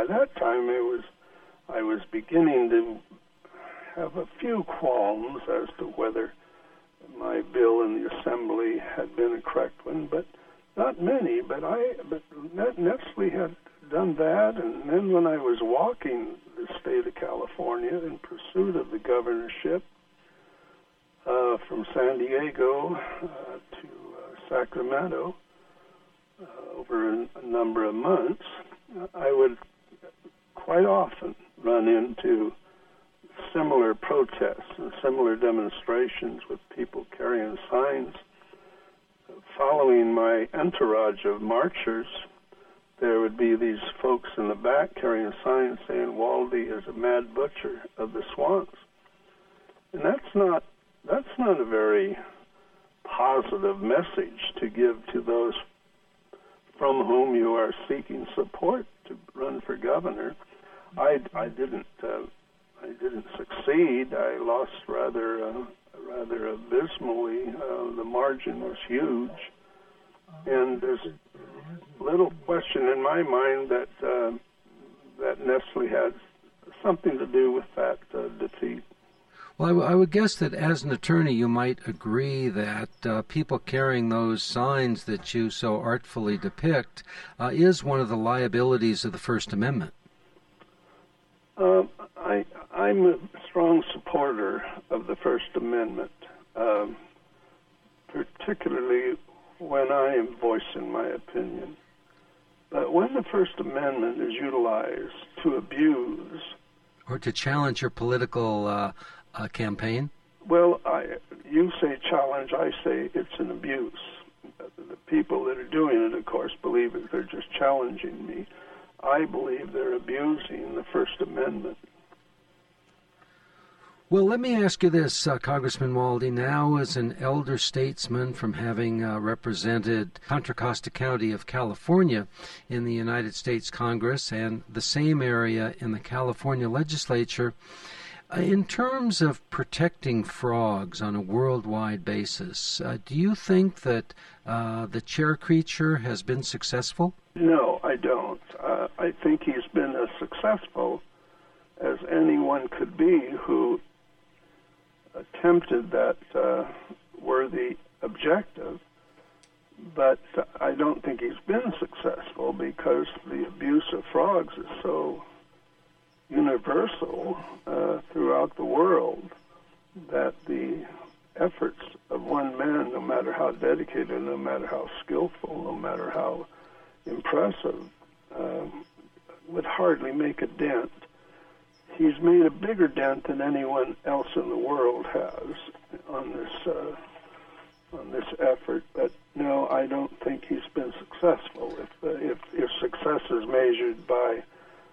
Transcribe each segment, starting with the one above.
by that time I was beginning to have a few qualms as to whether my bill in the Assembly had been a correct one, but not many. But Nestle had done that, and then when I was walking the state of California in pursuit of the governorship from San Diego to Sacramento over a number of months, I would quite often run into similar protests and similar demonstrations with people carrying signs. Following my entourage of marchers, there would be these folks in the back carrying signs saying Waldy is a mad butcher of the swamps. And that's not a very positive message to give to those from whom you are seeking support to run for governor. I didn't succeed. I lost rather abysmally. The margin was huge, and there's little question in my mind that Nestle had something to do with that defeat. Well, I would guess that as an attorney you might agree that people carrying those signs that you so artfully depict is one of the liabilities of the First Amendment. I'm a strong supporter of the First Amendment, particularly when I am voicing my opinion. But when the First Amendment is utilized to abuse... Or to challenge your political campaign? Well, you say challenge, I say it's an abuse. The people that are doing it, of course, believe that they're just challenging me. I believe they're abusing the First Amendment. Well, let me ask you this, Congressman Waldy. Now, as an elder statesman from having represented Contra Costa County of California in the United States Congress and the same area in the California legislature, in terms of protecting frogs on a worldwide basis, do you think that the chair creature has been successful? No, I don't. I think he's been as successful as anyone could be who attempted that worthy objective, but I don't think he's been successful because the abuse of frogs is so universal throughout the world that the efforts of one man, no matter how dedicated, no matter how skillful, no matter how impressive, would hardly make a dent. He's made a bigger dent than anyone else in the world has on this effort. But no, I don't think he's been successful. If success is measured by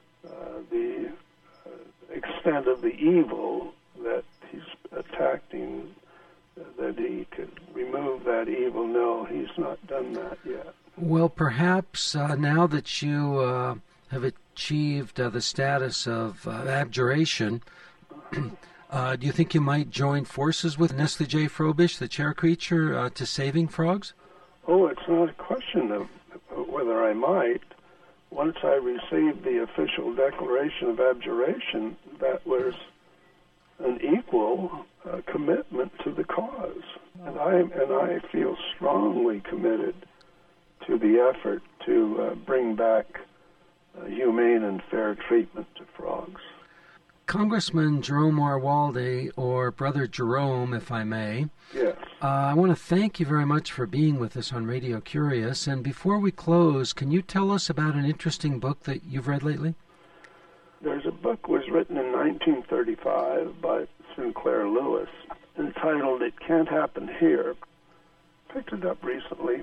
the extent of the evil that he's attacking, that he could remove that evil, no, he's not done that yet. Well, perhaps now that you have achieved the status of abjuration, do you think you might join forces with Nestle J. Frobish, the chair creature, to saving frogs? Oh, it's not a question of whether I might. Once I received the official declaration of abjuration, that was an equal commitment to the cause. And I feel strongly committed to the effort to bring back humane and fair treatment to frogs. Congressman Jerome R. Waldy, or Brother Jerome, if I may. Yes. I want to thank you very much for being with us on Radio Curious. And before we close, can you tell us about an interesting book that you've read lately? There's a book was written in 1935 by Sinclair Lewis entitled It Can't Happen Here. Picked it up recently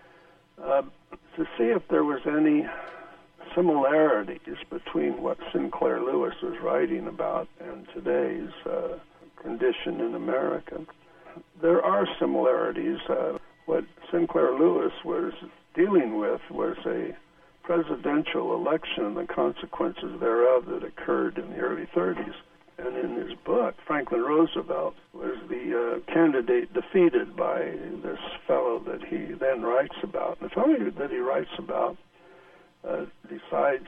to see if there was any similarities between what Sinclair Lewis was writing about and today's condition in America. There are similarities. What Sinclair Lewis was dealing with was a presidential election and the consequences thereof that occurred in the early 30s. And in his book, Franklin Roosevelt was the candidate defeated by this fellow that he then writes about. And the fellow that he writes about decides